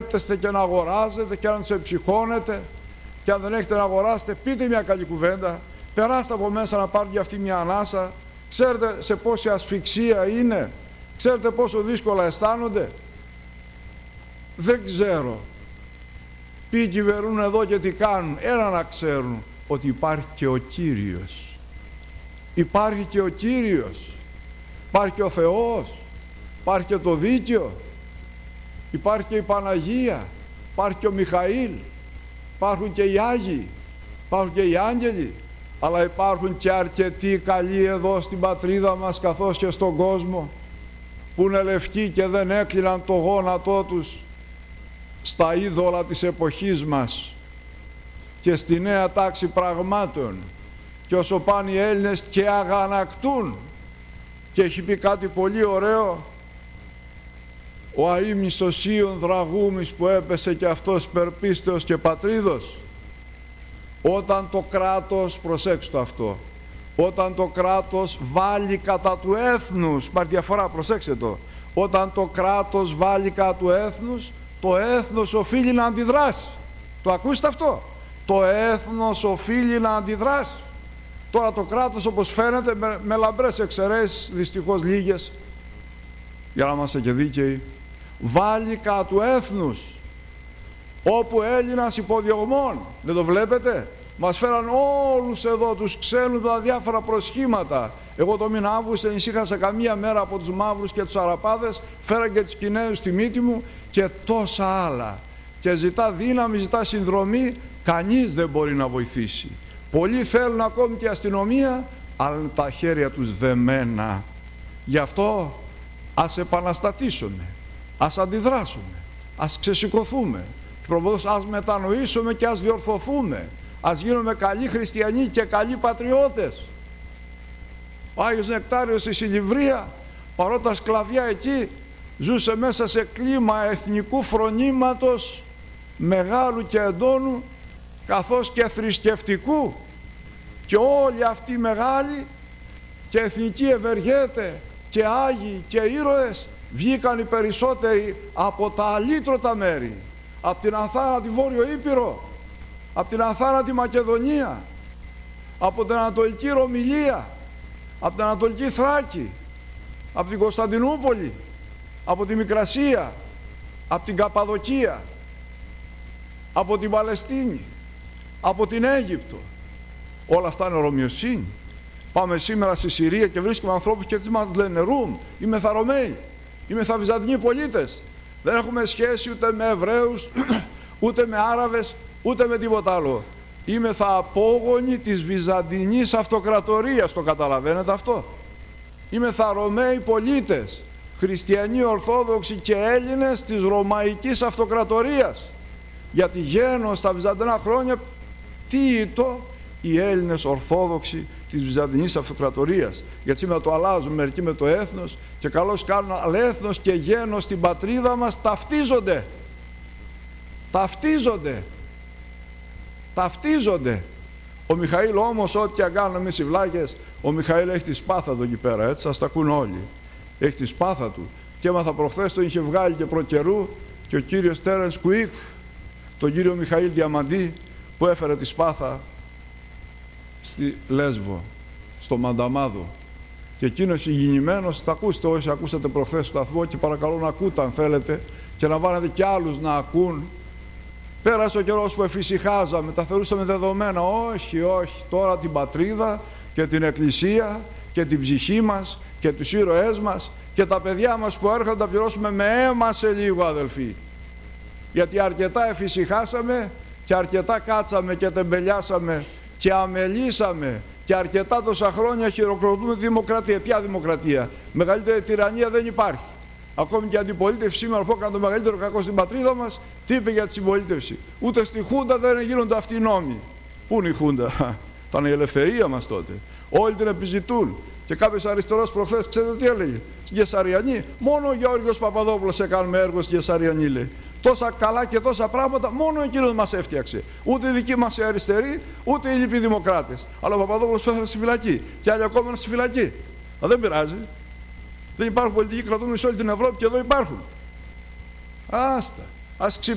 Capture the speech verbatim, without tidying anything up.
σκέπτεστε και να αγοράζετε και να τους εψυχώνετε, και αν δεν έχετε να αγοράσετε, πείτε μια καλή κουβέντα, περάστε από μέσα να πάρουν και αυτή μια ανάσα. Ξέρετε σε πόση ασφυξία είναι, ξέρετε πόσο δύσκολα αισθάνονται. Δεν ξέρω ποιοι κυβερνούν εδώ και τι κάνουν. Ένα να ξέρουν, ότι υπάρχει και ο Κύριος. Υπάρχει και ο Κύριος. Υπάρχει και ο Θεός. Υπάρχει και το δίκαιο. Υπάρχει και η Παναγία. Υπάρχει και ο Μιχαήλ. Υπάρχουν και οι Άγιοι. Υπάρχουν και οι Άγγελοι. Αλλά υπάρχουν και αρκετοί καλοί εδώ στην πατρίδα μας, καθώς και στον κόσμο, που είναι λευκοί και δεν έκλειναν το γόνατό τους στα είδωλα της εποχής μας και στη νέα τάξη πραγμάτων. Και όσο πάνε οι Έλληνες και αγανακτούν, και έχει πει κάτι πολύ ωραίο ο αείμνηστος Ιων Δραγούμης, που έπεσε και αυτός περπίστεως και πατρίδος, όταν το κράτος, προσέξτε αυτό, όταν το κράτος βάλει κατά του έθνους, υπάρχει διαφορά, προσέξτε το, όταν το κράτος βάλει κατά του έθνους, το έθνος οφείλει να αντιδράσει. Το ακούστε αυτό? Το έθνος οφείλει να αντιδράσει. Τώρα το κράτος, όπως φαίνεται, με, με λαμπρές εξαιρέσεις, δυστυχώς λίγες, για να είμαστε και δίκαιοι, βάλει κατά του έθνους, όπου Έλληνας υποδιωγμών, δεν το βλέπετε? Μας φέραν όλους εδώ τους ξένους τα διάφορα προσχήματα. Εγώ το μήνα Αύγουστο ησύχασα καμία μέρα από τους μαύρους και τους Αραπάδες, φέραν και τους Κινέζους στη μύτη μου και τόσα άλλα. Και ζητά δύναμη, ζητά συνδρομή, κανείς δεν μπορεί να βοηθήσει. Πολλοί θέλουν ακόμη και αστυνομία, αλλά είναι τα χέρια τους δεμένα. Γι' αυτό ας επαναστατήσουμε, ας αντιδράσουμε, ας ξεσηκωθούμε. Προποδός ας μετανοήσουμε και ας διορθωθούμε. Ας γίνουμε καλοί χριστιανοί και καλοί πατριώτες. Ο Άγιος Νεκτάριος στη Σιλιβρία, παρότι τα σκλαβιά εκεί ζούσε μέσα σε κλίμα εθνικού φρονήματος μεγάλου και εντόνου, καθώς και θρησκευτικού, και όλοι αυτοί οι μεγάλοι και εθνικοί ευεργέτες και άγιοι και ήρωες βγήκαν οι περισσότεροι από τα αλήτρωτα μέρη, από την αθάνατη Βόρειο Ήπειρο, από την αθάνατη Μακεδονία, από την Ανατολική Ρωμυλία, από την Ανατολική Θράκη, από την Κωνσταντινούπολη, από τη Μικρασία, από την Καπαδοκία, από την Παλαιστίνη, από την Αίγυπτο. Όλα αυτά είναι ρωμιοσύνη. Πάμε σήμερα στη Συρία και βρίσκουμε ανθρώπους και τι μας λένε? Ρουμ, είμαι θα Ρωμαίοι, είμαι θα Βυζαντινοί πολίτες. Δεν έχουμε σχέση ούτε με Εβραίους, ούτε με Άραβες, ούτε με τίποτα άλλο. Είμαι θα απόγονοι της Βυζαντινής Αυτοκρατορίας, το καταλαβαίνετε αυτό? Είμαι θα Ρωμαίοι πολίτες, χριστιανοί, Ορθόδοξοι και Έλληνες της Ρωμαϊκής Αυτοκρατορίας. Γιατί γένω στα Βυζαντινά χρόνια, τι ήτο? Οι Έλληνες Ορθόδοξοι της Βυζαντινής Αυτοκρατορίας. Γιατί σήμερα το αλλάζουν μερικοί με το έθνος και καλώς κάνουν, αλλά έθνος και γένος στην πατρίδα μας ταυτίζονται. Ταυτίζονται. Ταυτίζονται. Ο Μιχαήλ όμως, ό,τι και αν κάνουμε εμείς οι βλάκες, ο Μιχαήλ έχει τη σπάθα του εκεί πέρα, έτσι, σας τα ακούν όλοι. Έχει τη σπάθα του. Και έμαθα προχθές, το είχε βγάλει και προκαιρού και ο κύριος Τέρενς Κουίκ, τον κύριο Μιχαήλ Διαμαντή, που έφερε τη σπάθα στη Λέσβο, στο Μανταμάδο. Και εκείνος ηγηνημένος, τα ακούστε όσοι ακούσατε προχθές στο σταθμό, και παρακαλώ να ακούτε αν θέλετε και να βάλετε και άλλους να ακούν. Πέρασε ο καιρός που εφησυχάζαμε, τα θεωρούσαμε δεδομένα. Όχι, όχι, τώρα την πατρίδα και την εκκλησία και την ψυχή μας και τους ήρωές μας και τα παιδιά μας που έρχονται τα πληρώσουμε με αίμα σε λίγο, αδελφοί. Γιατί αρκετά εφησυχάσαμε και αρκετά κάτσαμε και τεμπελιάσαμε και αμελήσαμε και αρκετά τόσα χρόνια χειροκροτούμε τη δημοκρατία. Ποια δημοκρατία? Μεγαλύτερη τυραννία δεν υπάρχει. Ακόμη και η αντιπολίτευση σήμερα που έκανε το μεγαλύτερο κακό στην πατρίδα μας, τι είπε για τη συμπολίτευση? Ούτε στη Χούντα δεν γίνονται αυτοί οι νόμοι. Πού είναι η Χούντα? Ήταν η ελευθερία μας τότε. Όλοι την επιζητούν. Και κάποιος αριστερός προφές, ξέρετε τι έλεγε? Στην Κεσαριανή, μόνο ο Γεώργιος Παπαδόπουλος έκανε έργο στην Κεσαριανή, λέει. Τόσα καλά και τόσα πράγματα, μόνο εκείνος μας έφτιαξε. Ούτε οι δικοί μας οι αριστεροί, ούτε οι λοιποί δημοκράτες. Αλλά ο Παπαδόπουλος πέθανε στη φυλακή. Και άλλοι ακόμα στη φυλακή. Αλλά δεν πειράζει. Δεν υπάρχουν πολιτικοί κρατούμενοι σε όλη την Ευρώπη και εδώ υπάρχουν. Άστα. Ας